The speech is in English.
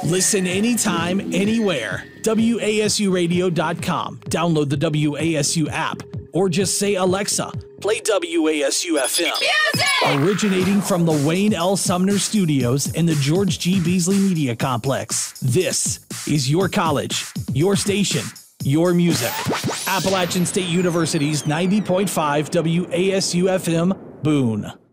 Listen anytime, anywhere. WASUradio.com. Download the WASU app. Or just say, Alexa, play WASU FM. Music! Originating from the Wayne L. Sumner Studios and the George G. Beasley Media Complex. This is your college, your station, your music. Appalachian State University's 90.5 WASU FM, Boone.